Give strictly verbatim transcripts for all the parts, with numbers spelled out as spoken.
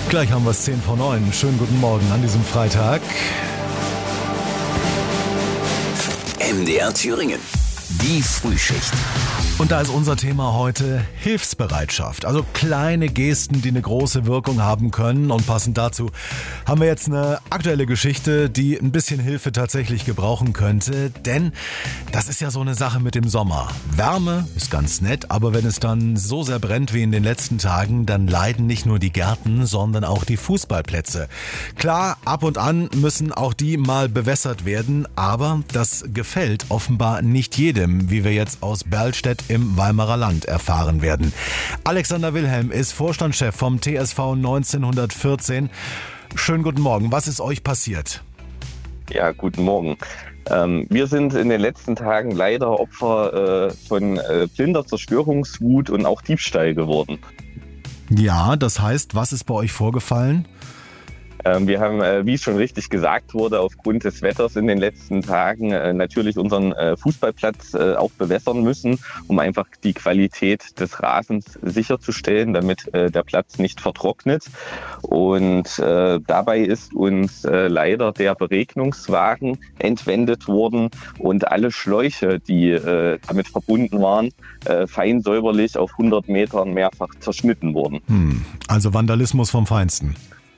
Gleich haben wir es zehn vor neun. Schönen guten Morgen an diesem Freitag. M D R Thüringen. Die Frühschicht. Und da ist unser Thema heute Hilfsbereitschaft. Also kleine Gesten, die eine große Wirkung haben können. Und passend dazu haben wir jetzt eine aktuelle Geschichte, die ein bisschen Hilfe tatsächlich gebrauchen könnte. Denn das ist ja so eine Sache mit dem Sommer. Wärme ist ganz nett, aber wenn es dann so sehr brennt wie in den letzten Tagen, dann leiden nicht nur die Gärten, sondern auch die Fußballplätze. Klar, ab und an müssen auch die mal bewässert werden, aber das gefällt offenbar nicht jedem, wie wir jetzt aus Berlstedt im Weimarer Land erfahren werden. Alexander Wilhelm ist Vorstandschef vom T S V neunzehnhundertvierzehn. Schönen guten Morgen. Was ist euch passiert? Ja, guten Morgen. Ähm, wir sind in den letzten Tagen leider Opfer äh, von äh, blinder Zerstörungswut und auch Diebstahl geworden. Ja, das heißt, was ist bei euch vorgefallen? Ähm, wir haben, äh, wie es schon richtig gesagt wurde, aufgrund des Wetters in den letzten Tagen äh, natürlich unseren äh, Fußballplatz äh, auch bewässern müssen, um einfach die Qualität des Rasens sicherzustellen, damit äh, der Platz nicht vertrocknet. Und äh, dabei ist uns äh, leider der Beregnungswagen entwendet worden und alle Schläuche, die äh, damit verbunden waren, äh, fein säuberlich auf hundert Metern mehrfach zerschnitten wurden. Hm, also Vandalismus vom Feinsten.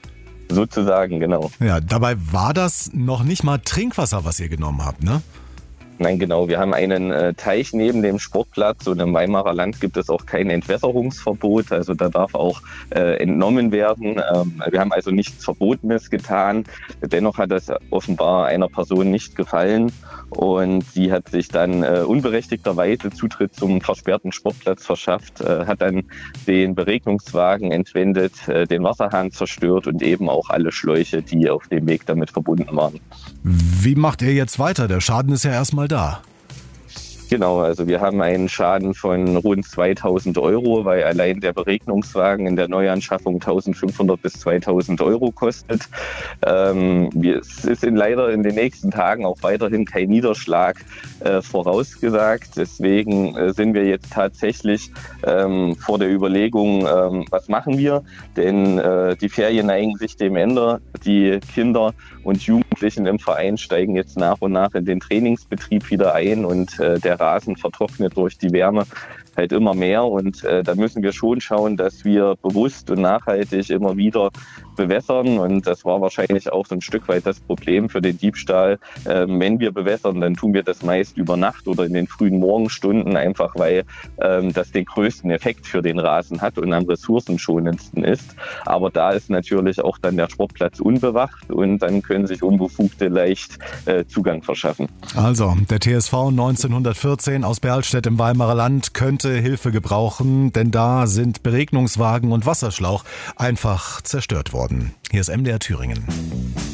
Sozusagen, genau. Ja, dabei war das noch nicht mal Trinkwasser, was ihr genommen habt, ne? Nein, genau. Wir haben einen äh, Teich neben dem Sportplatz und im Weimarer Land gibt es auch kein Entwässerungsverbot. Also da darf auch äh, entnommen werden. Ähm, wir haben also nichts Verbotenes getan. Dennoch hat das offenbar einer Person nicht gefallen und sie hat sich dann äh, unberechtigterweise Zutritt zum versperrten Sportplatz verschafft, äh, hat dann den Beregnungswagen entwendet, äh, den Wasserhahn zerstört und eben auch alle Schläuche, die auf dem Weg damit verbunden waren. Wie macht ihr jetzt weiter? Der Schaden ist ja erstmal da. Genau, also wir haben einen Schaden von rund zweitausend Euro, weil allein der Beregnungswagen in der Neuanschaffung eintausendfünfhundert bis zweitausend Euro kostet. Ähm, wir, es ist in leider in den nächsten Tagen auch weiterhin kein Niederschlag äh, vorausgesagt. Deswegen äh, sind wir jetzt tatsächlich ähm, vor der Überlegung, ähm, was machen wir? Denn äh, die Ferien neigen sich dem Ende. Die Kinder und Jugendlichen im Verein steigen jetzt nach und nach in den Trainingsbetrieb wieder ein und äh, der Rasen vertrocknet durch die Wärme halt immer mehr und äh, da müssen wir schon schauen, dass wir bewusst und nachhaltig immer wieder bewässern und das war wahrscheinlich auch so ein Stück weit das Problem für den Diebstahl. Ähm, wenn wir bewässern, dann tun wir das meist über Nacht oder in den frühen Morgenstunden, einfach weil ähm, das den größten Effekt für den Rasen hat und am ressourcenschonendsten ist. Aber da ist natürlich auch dann der Sportplatz unbewacht und dann können sich Unbefugte leicht äh, Zugang verschaffen. Also, der T S V neunzehnhundertvierzehn aus Berlstedt im Weimarer Land könnte Hilfe gebrauchen, denn da sind Beregnungswagen und Wasserschlauch einfach zerstört worden. Hier ist M D R Thüringen.